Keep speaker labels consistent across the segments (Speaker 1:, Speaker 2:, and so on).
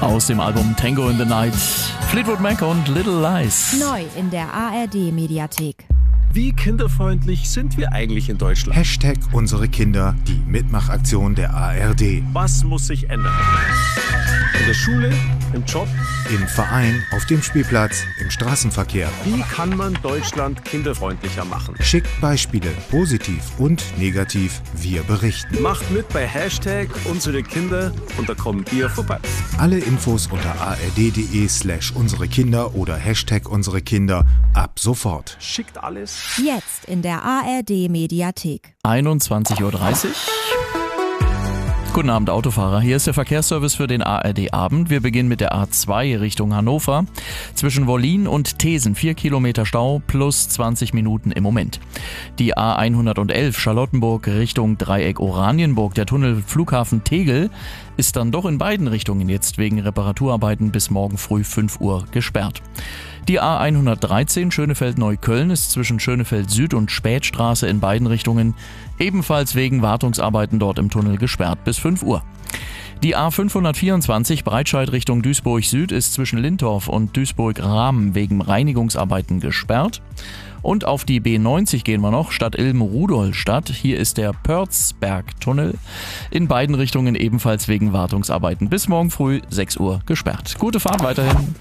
Speaker 1: Aus dem Album Tango in the Night, Fleetwood Mac und Little Lies.
Speaker 2: Neu in der ARD-Mediathek.
Speaker 3: Wie kinderfreundlich sind wir eigentlich in Deutschland?
Speaker 4: Hashtag unsere Kinder, die Mitmachaktion der ARD.
Speaker 3: Was muss sich ändern? In der Schule, im Job,
Speaker 4: Im Verein, auf dem Spielplatz, im Straßenverkehr.
Speaker 3: wie kann man Deutschland kinderfreundlicher machen?
Speaker 4: Schickt Beispiele, positiv und negativ, wir berichten.
Speaker 3: Macht mit bei Hashtag unsere Kinder und da kommen wir vorbei.
Speaker 4: Alle Infos unter ard.de/unsere Kinder oder Hashtag unsere Kinder ab sofort.
Speaker 3: Schickt alles.
Speaker 2: Jetzt in der ARD-Mediathek.
Speaker 1: 21:30 Uhr. Guten Abend, Autofahrer. Hier ist der Verkehrsservice für den ARD-Abend. Wir beginnen mit der A2 Richtung Hannover. Zwischen Wollin und Thesen 4 Kilometer Stau plus 20 Minuten im Moment. Die A111 Charlottenburg Richtung Dreieck Oranienburg. Der Tunnel Flughafen Tegel ist dann doch in beiden Richtungen jetzt wegen Reparaturarbeiten bis morgen früh 5 Uhr gesperrt. Die A113 Schönefeld-Neukölln ist zwischen Schönefeld Süd und Spätstraße in beiden Richtungen ebenfalls wegen Wartungsarbeiten dort im Tunnel gesperrt bis 5 Uhr. Die A524 Breitscheid Richtung Duisburg Süd ist zwischen Lintorf und Duisburg-Rahmen wegen Reinigungsarbeiten gesperrt. Und auf die B90 gehen wir noch, Stadt Ilm-Rudolstadt. Hier ist der Pörzberg-Tunnel in beiden Richtungen ebenfalls wegen Wartungsarbeiten bis morgen früh 6 Uhr gesperrt. Gute Fahrt weiterhin.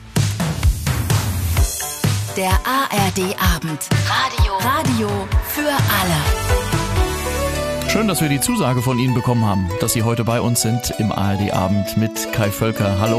Speaker 5: Der ARD-Abend. Radio für alle.
Speaker 1: Schön, dass wir die Zusage von Ihnen bekommen haben, dass Sie heute bei uns sind im ARD-Abend mit Kai Völker. Hallo.